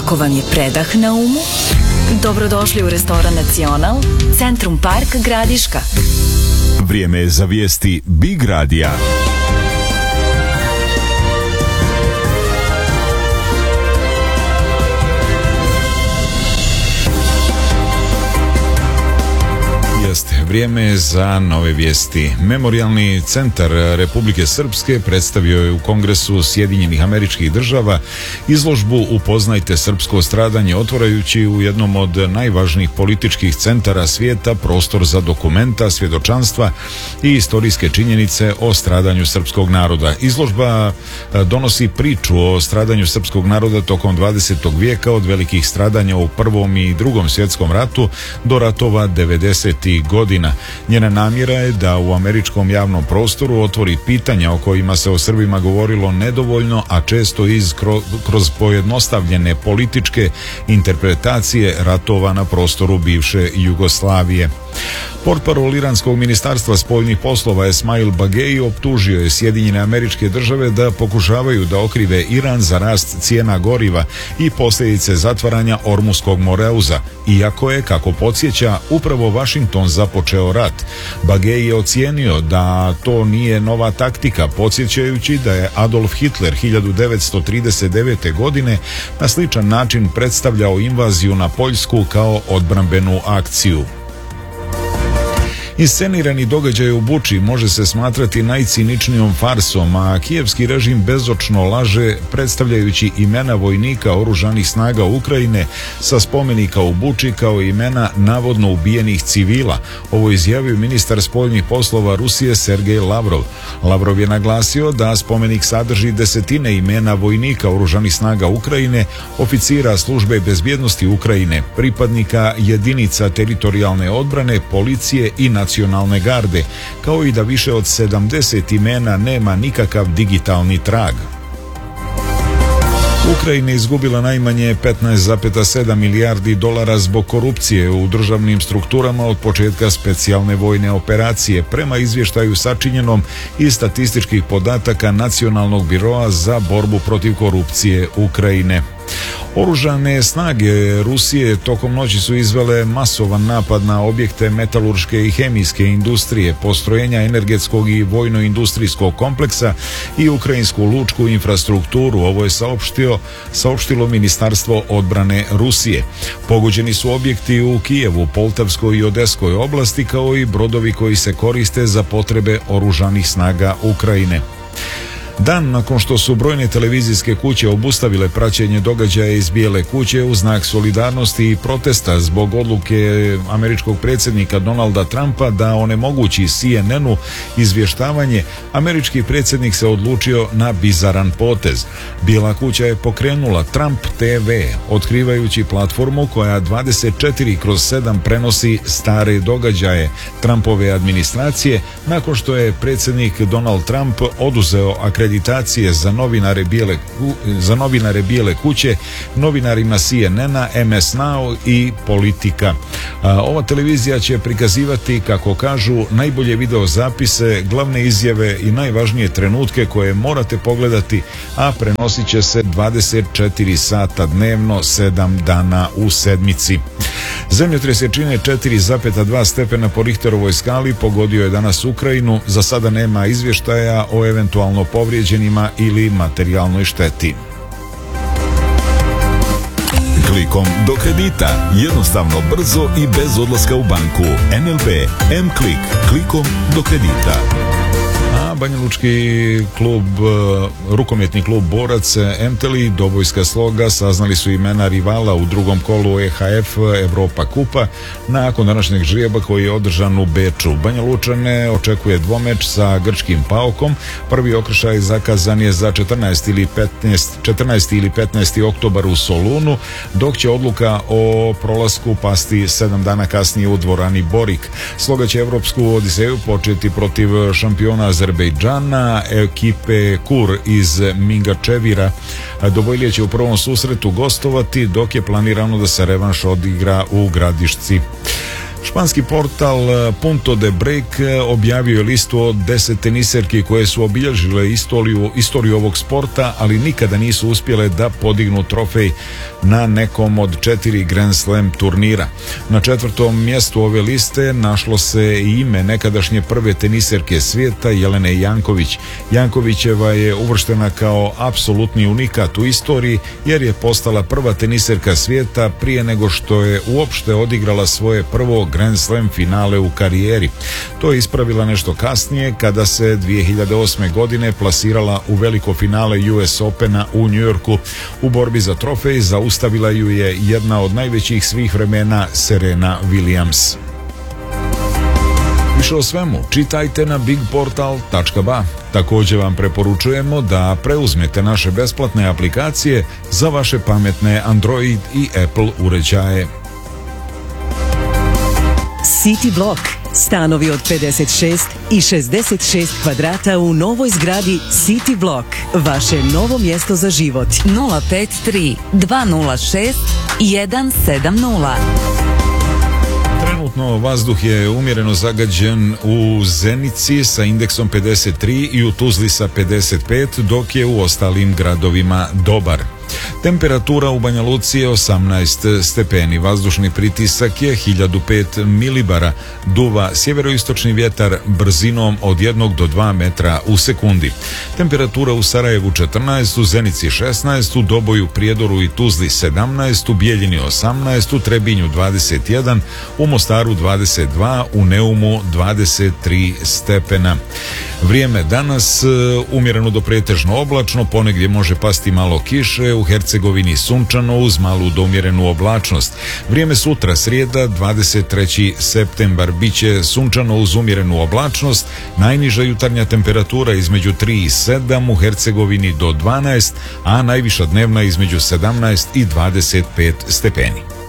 Ako vam je predah na umu, dobrodošli u restoran Nacional, Centrum Park Gradiška. Vrijeme je za vijesti Big Radija. Vrijeme je za nove vijesti. Memorijalni centar Republike Srpske predstavio je u Kongresu Sjedinjenih Američkih Država izložbu Upoznajte srpsko stradanje, otvarajući u jednom od najvažnijih političkih centara svijeta prostor za dokumenta, svjedočanstva i istorijske činjenice o stradanju srpskog naroda. Izložba donosi priču o stradanju srpskog naroda tokom 20. vijeka, od velikih stradanja u Prvom i Drugom svjetskom ratu do ratova 90. godina. Njena namjera je da u američkom javnom prostoru otvori pitanja o kojima se o Srbima govorilo nedovoljno, a često kroz pojednostavljene političke interpretacije ratova na prostoru bivše Jugoslavije. Portparol iranskog ministarstva spoljnih poslova Esmail Bagei optužio je Sjedinjene Američke Države da pokušavaju da okrive Iran za rast cijena goriva i posljedice zatvaranja Ormuskog moreuza, iako je, kako podsjeća, upravo Vašington započeo rat. Bagei je ocijenio da to nije nova taktika, podsjećajući da je Adolf Hitler 1939. godine na sličan način predstavljao invaziju na Poljsku kao odbrambenu akciju. Inscenirani događaj u Buči može se smatrati najciničnijom farsom, a kijevski režim bezočno laže predstavljajući imena vojnika oružanih snaga Ukrajine sa spomenika u Buči kao imena navodno ubijenih civila. Ovo izjavio ministar spoljnih poslova Rusije Sergej Lavrov. Lavrov je naglasio da spomenik sadrži desetine imena vojnika oružanih snaga Ukrajine, oficira službe bezbjednosti Ukrajine, pripadnika jedinica teritorijalne odbrane, policije i nacionalne garde, kao i da više od 70 imena nema nikakav digitalni trag. Ukrajina je izgubila najmanje 15,7 milijardi dolara zbog korupcije u državnim strukturama od početka specijalne vojne operacije, prema izvještaju sačinjenom iz statističkih podataka Nacionalnog biroa za borbu protiv korupcije Ukrajine. Oružane snage Rusije tokom noći su izvele masovan napad na objekte metalurške i hemijske industrije, postrojenja energetskog i vojno-industrijskog kompleksa i ukrajinsku lučku infrastrukturu. Ovo je saopštilo Ministarstvo odbrane Rusije. Pogođeni su objekti u Kijevu, Poltavskoj i Odeskoj oblasti, kao i brodovi koji se koriste za potrebe oružanih snaga Ukrajine. Dan nakon što su brojne televizijske kuće obustavile praćenje događaja iz Bijele kuće u znak solidarnosti i protesta zbog odluke američkog predsjednika Donalda Trumpa da onemogući CNN-u izvještavanje, američki predsjednik se odlučio na bizaran potez. Bijela kuća je pokrenula Trump TV, otkrivajući platformu koja 24/7 prenosi stare događaje Trumpove administracije, nakon što je predsjednik Donald Trump oduzeo akreditacije za novinare Bijele kuće, novinarima CNN-a, MS Now i Politika. Ova televizija će prikazivati, kako kažu, najbolje video zapise, glavne izjave i najvažnije trenutke koje morate pogledati, a prenosit će se 24 sata dnevno, 7 dana u sedmici. Zemljotres jačine 4,2 stepena po Richterovoj skali pogodio je danas Ukrajinu. Za sada nema izvještaja o eventualno povrijeđenima ili materijalnoj šteti. Klikom do kredita. Jednostavno, brzo i bez odlaska u banku. NLB M-Klik. Klikom do kredita. Banjalučki klub, rukometni klub Borac Emteli, Dobojska Sloga saznali su imena rivala u drugom kolu EHF Evropa kupa nakon današnjeg žrijeba koji je održan u Beču. Banjalučane očekuje dvomeč sa grčkim PAOK-om. Prvi okršaj zakazan je za 14. ili 15. oktobar u Solunu, dok će odluka o prolasku pasti 7 dana kasnije u dvorani Borik. Sloga će evropsku odiseju početi protiv šampiona Azerbejdžana, ekipe Kur iz Mingačevira. Dobojlije će u prvom susretu gostovati, dok je planirano da se revanš odigra u Gradišci. Španski portal Punto de Break objavio je listu od 10 teniserki koje su obilježile istoriju ovog sporta, ali nikada nisu uspjele da podignu trofej na nekom od 4 Grand Slam turnira. Na 4. mjestu ove liste našlo se i ime nekadašnje prve teniserke svijeta Jelene Janković. Jankovićeva je uvrštena kao apsolutni unikat u istoriji jer je postala prva teniserka svijeta prije nego što je uopšte odigrala svoje prvo Grand Slam finale u karijeri. To je ispravila nešto kasnije kada se 2008. godine plasirala u veliko finale US Opena u New Yorku. U borbi za trofej zaustavila ju je jedna od najvećih svih vremena Serena Williams. Više o svemu čitajte na bigportal.ba. Također vam preporučujemo da preuzmete naše besplatne aplikacije za vaše pametne Android i Apple uređaje. City Block. Stanovi od 56 i 66 kvadrata u novoj zgradi City Block. Vaše novo mjesto za život. 053 206 170. Trenutno vazduh je umjereno zagađen u Zenici sa indeksom 53 i u Tuzli sa 55, dok je u ostalim gradovima dobar. Temperatura u Banja Luci je 18 stepeni, vazdušni pritisak je 1005 milibara, duva sjeveroistočni vjetar brzinom od 1 do 2 metra u sekundi. Temperatura u Sarajevu 14, u Zenici 16, u Doboju, Prijedoru i Tuzli 17, u Bijeljini 18, u Trebinju 21, u Mostaru 22, u Neumu 23 stepena. Vrijeme danas umjereno do pretežno oblačno, ponegdje može pasti malo kiše, u Hercegovini sunčano uz malu do umjerenu oblačnost. Vrijeme sutra, srijeda 23. septembar, biće sunčano uz umjerenu oblačnost, najniža jutarnja temperatura između 3 i 7, u Hercegovini do 12, a najviša dnevna između 17 i 25 stepeni.